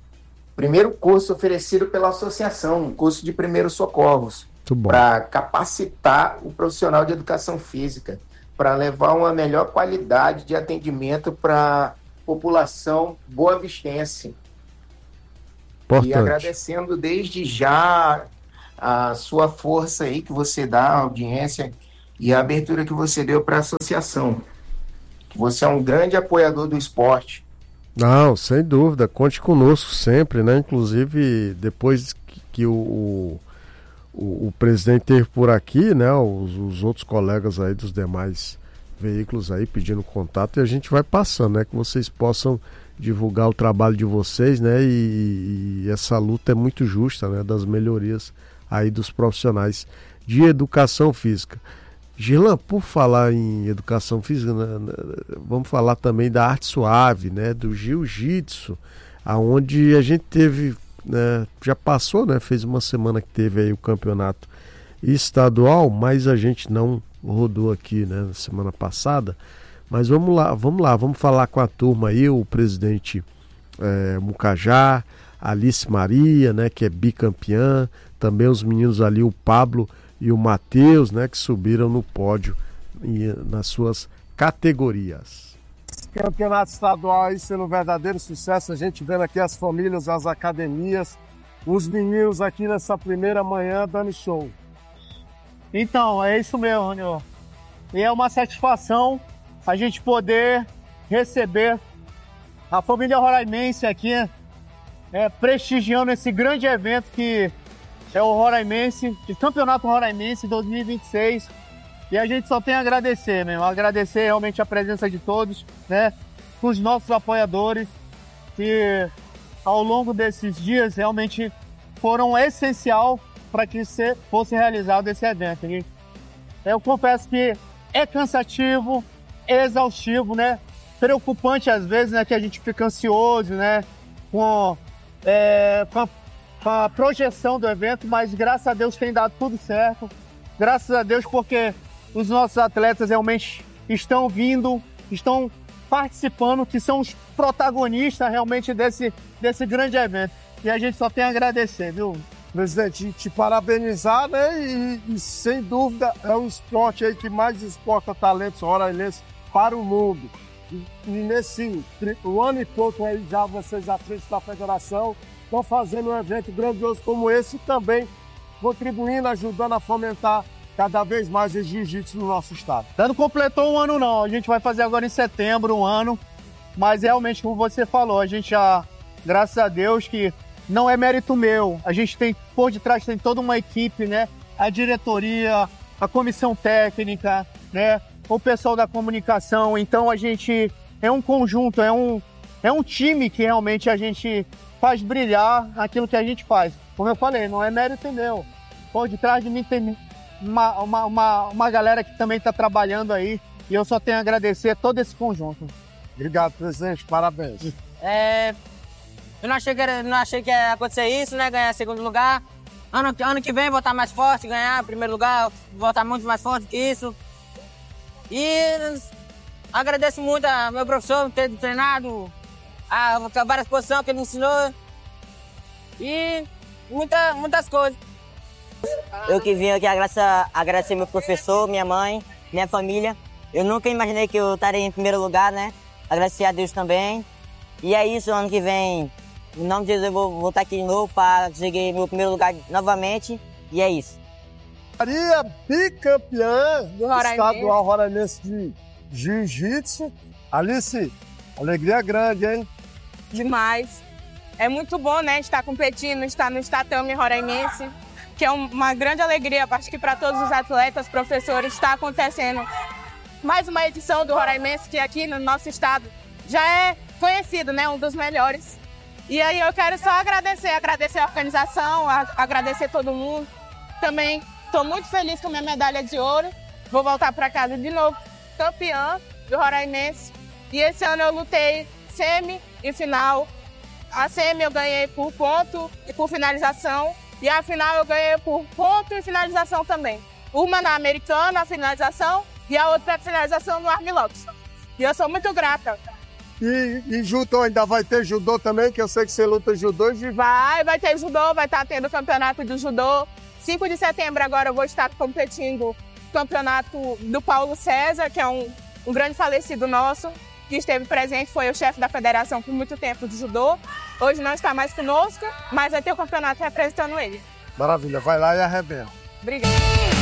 curso oferecido pela associação, um curso de primeiros socorros, para capacitar o profissional de educação física, para levar uma melhor qualidade de atendimento para a população boavistense. Importante. E agradecendo desde já a sua força aí que você dá à audiência e a abertura que você deu para a associação. Você é um grande apoiador do esporte. Não, sem dúvida, conte conosco sempre, né? Inclusive, depois que o presidente esteve por aqui, né? Os outros colegas aí dos demais veículos aí pedindo contato, e a gente vai passando, né? Que vocês possam divulgar o trabalho de vocês, né? E essa luta é muito justa, né? Das melhorias aí dos profissionais de educação física. Girlan, por falar em educação física, né, vamos falar também da arte suave, né, do jiu-jitsu, aonde a gente teve, né, já passou, né, fez uma semana que teve aí o campeonato estadual, mas a gente não rodou aqui, né, na semana passada. Mas vamos falar com a turma aí, o presidente Mucajá, Alice Maria, né, que é bicampeã, também os meninos ali, o Pablo e o Matheus, né, que subiram no pódio nas suas categorias. Campeonato estadual aí sendo um verdadeiro sucesso, a gente vendo aqui as famílias, as academias, os meninos aqui nessa primeira manhã dando show. Então, é isso mesmo, Raniel. E é uma satisfação a gente poder receber a família roraimense aqui, prestigiando esse grande evento que é o Roraimense, o Campeonato Roraimense 2026. E a gente só tem a agradecer, mesmo. Agradecer realmente a presença de todos, né? Com os nossos apoiadores, que ao longo desses dias realmente foram essencial para que fosse realizado esse evento. E eu confesso que é cansativo, é exaustivo, né? Preocupante às vezes, né? Que a gente fica ansioso, né? Com a projeção do evento, mas graças a Deus tem dado tudo certo. Graças a Deus porque os nossos atletas realmente estão vindo, estão participando, que são os protagonistas realmente desse grande evento. E a gente só tem a agradecer, viu? Presidente, te parabenizar, né? E sem dúvida é um esporte aí que mais exporta talentos roraimenses para o mundo. E nesse o ano e pouco aí já vocês à frente da federação estão fazendo um evento grandioso como esse e também contribuindo, ajudando a fomentar cada vez mais o jiu-jitsu no nosso estado. Não completou um ano não, a gente vai fazer agora em setembro um ano, mas realmente como você falou, a gente já, graças a Deus que não é mérito meu, a gente tem, por detrás tem toda uma equipe, né? A diretoria, a comissão técnica, né? O pessoal da comunicação, então a gente é um conjunto, é um time que realmente a gente faz brilhar aquilo que a gente faz. Como eu falei, não é mérito meu. Por detrás de mim tem uma galera que também está trabalhando aí e eu só tenho a agradecer todo esse conjunto. Obrigado, presidente. Parabéns. Eu não achei que ia acontecer isso, né? Ganhar segundo lugar. Ano que vem vou estar mais forte, ganhar primeiro lugar, vou estar muito mais forte que isso. E agradeço muito ao meu professor por ter treinado, a várias posições que ele ensinou e muitas coisas. Eu que vim aqui agradecer meu professor, minha mãe, minha família. Eu nunca imaginei que eu estaria em primeiro lugar, né? Agradecer a Deus também. E é isso, ano que vem, em nome de Jesus, eu vou estar aqui de novo para conseguir meu primeiro lugar novamente. E é isso. Maria, bicampeã do estadual roraimense de jiu-jitsu. Alice, alegria grande, hein? Demais. É muito bom, né, estar competindo, estar no Tatame Roraimense, que é uma grande alegria, acho que para todos os atletas, professores, está acontecendo mais uma edição do Roraimense, que aqui no nosso estado já é conhecido, né, um dos melhores. E aí eu quero só agradecer a organização, agradecer todo mundo. Também estou muito feliz com a minha medalha de ouro. Vou voltar para casa de novo, campeã do Roraimense. E esse ano eu lutei semi e final. A semi eu ganhei por ponto e por finalização. E a final eu ganhei por ponto e finalização também. Uma na americana, a finalização, e a outra a finalização no armlock. E eu sou muito grata E judô, ainda vai ter judô também, que eu sei que você luta judô. Vai ter judô, vai estar tendo campeonato de judô. 5 de setembro agora eu vou estar competindo no campeonato do Paulo César, que é um grande falecido nosso, que esteve presente, foi o chefe da federação por muito tempo de judô. Hoje não está mais conosco, mas vai ter o campeonato representando ele. Maravilha, vai lá e arrebenta. Obrigada.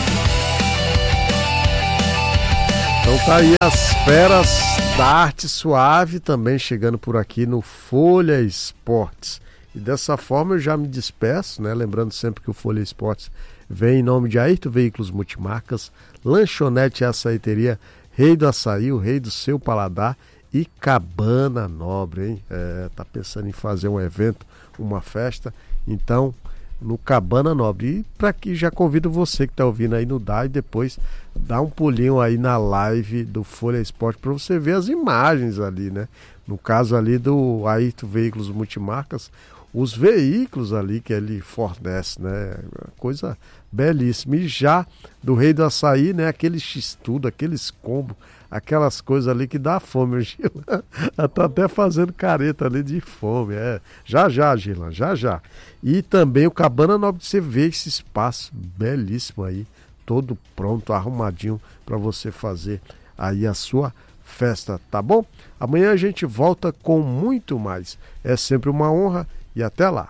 Então tá aí as feras da arte suave também chegando por aqui no Folha Esportes. E dessa forma eu já me despeço, né? Lembrando sempre que o Folha Esportes vem em nome de Ayrton Veículos Multimarcas, Lanchonete e Açaiteria Rei do Açaí, o rei do seu paladar, e Cabana Nobre, hein? Tá pensando em fazer um evento, uma festa, então no Cabana Nobre. E para que já convido você que está ouvindo aí no DA e depois dá um pulinho aí na live do Folha Esporte para você ver as imagens ali, né? No caso ali do Ayrton Veículos Multimarcas, os veículos ali que ele fornece, né? Coisa belíssima. E já do Rei do Açaí, né? Aquele x-tudo, aqueles combos, aquelas coisas ali que dá fome. O Gilan tá até fazendo careta ali de fome. Já, Gilan, já. E também o Cabana Nobre, você vê esse espaço belíssimo aí, todo pronto, arrumadinho para você fazer aí a sua festa, tá bom? Amanhã a gente volta com muito mais. É sempre uma honra e até lá.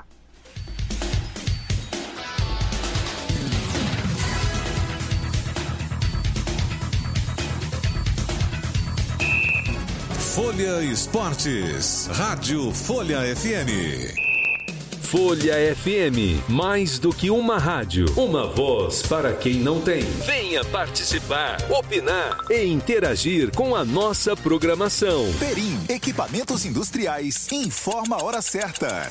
Folha Esportes, Rádio Folha FM. Folha FM, mais do que uma rádio, uma voz para quem não tem. Venha participar, opinar e interagir com a nossa programação. Perim, equipamentos industriais, informa a hora certa.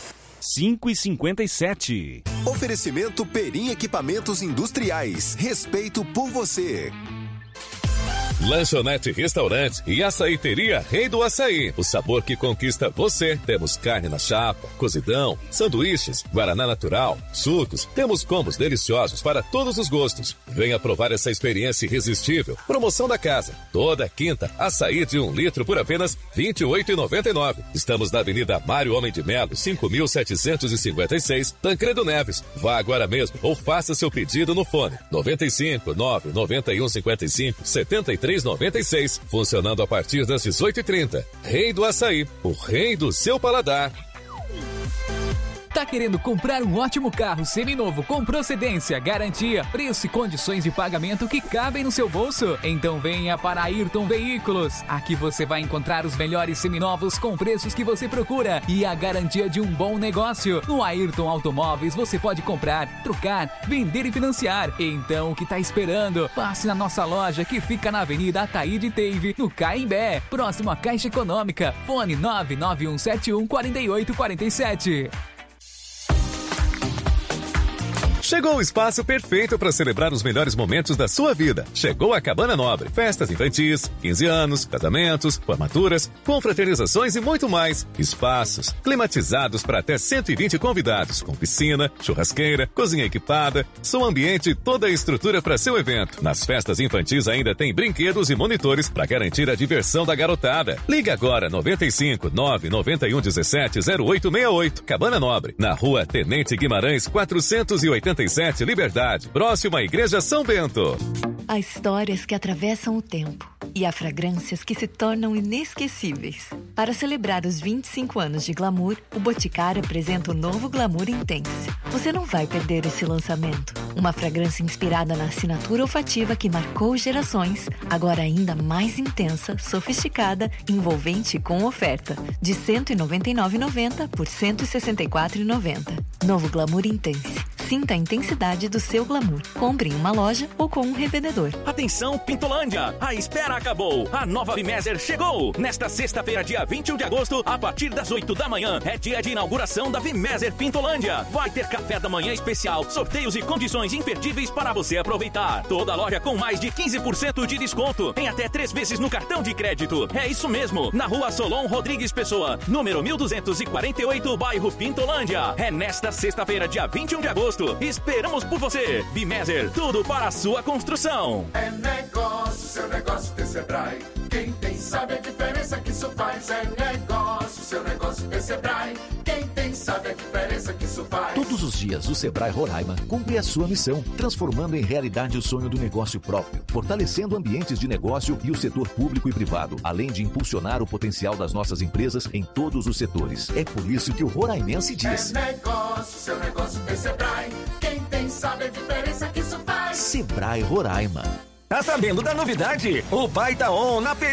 5h57. Oferecimento Perim Equipamentos Industriais, respeito por você. Lanchonete, restaurante e açaiteria Rei do Açaí. O sabor que conquista você. Temos carne na chapa, cozidão, sanduíches, guaraná natural, sucos. Temos combos deliciosos para todos os gostos. Venha provar essa experiência irresistível. Promoção da casa. Toda quinta, açaí de 1 litro por apenas R$ 28,99. Estamos na Avenida Mário Homem de Melo, 5.756, Tancredo Neves. Vá agora mesmo ou faça seu pedido no fone 95 9 91 55 73 396, funcionando a partir das 18h30. Rei do Açaí, o rei do seu paladar. Tá querendo comprar um ótimo carro seminovo com procedência, garantia, preço e condições de pagamento que cabem no seu bolso? Então venha para Ayrton Veículos. Aqui você vai encontrar os melhores seminovos com preços que você procura e a garantia de um bom negócio. No Ayrton Automóveis você pode comprar, trocar, vender e financiar. Então o que tá esperando? Passe na nossa loja que fica na Avenida Ataíde Teive, no Caimbé, próximo à Caixa Econômica. Fone 99171 4847. Chegou o espaço perfeito para celebrar os melhores momentos da sua vida. Chegou a Cabana Nobre. Festas infantis, 15 anos, casamentos, formaturas, confraternizações e muito mais. Espaços climatizados para até 120 convidados, com piscina, churrasqueira, cozinha equipada, som ambiente e toda a estrutura para seu evento. Nas festas infantis ainda tem brinquedos e monitores para garantir a diversão da garotada. Liga agora 95 991 17 0868. Cabana Nobre, na Rua Tenente Guimarães 487, Liberdade, próximo à Igreja São Bento. Há histórias que atravessam o tempo e há fragrâncias que se tornam inesquecíveis. Para celebrar os 25 anos de Glamour, o Boticário apresenta o novo Glamour Intense. Você não vai perder esse lançamento. Uma fragrância inspirada na assinatura olfativa que marcou gerações, agora ainda mais intensa, sofisticada, envolvente e com oferta. De R$ 199,90 por R$ 164,90. Novo Glamour Intense. Sinta a intensidade do seu glamour. Compre em uma loja ou com um revendedor. Atenção, Pintolândia! A espera acabou! A nova Vimeser chegou! Nesta sexta-feira, dia 21 de agosto, a partir das 8 da manhã, é dia de inauguração da Vimeser Pintolândia. Vai ter café da manhã especial, sorteios e condições imperdíveis para você aproveitar. Toda loja com mais de 15% de desconto, em até 3 vezes no cartão de crédito. É isso mesmo, na Rua Solon Rodrigues Pessoa, número 1248, bairro Pintolândia. É nesta sexta-feira, dia 21 de agosto. Esperamos por você. Vimeser, tudo para a sua construção. É negócio, seu negócio tem Sebrae. Quem tem sabe a diferença que isso faz é negócio. Seu negócio é Sebrae. Quem tem sabe a diferença que isso faz. Todos os dias, o Sebrae Roraima cumpre a sua missão, transformando em realidade o sonho do negócio próprio, fortalecendo ambientes de negócio e o setor público e privado, além de impulsionar o potencial das nossas empresas em todos os setores. É por isso que o roraimense diz: é negócio, seu negócio é Sebrae. Quem tem sabe a diferença que isso faz. Sebrae Roraima. Tá sabendo da novidade? O Pai tá on na Peri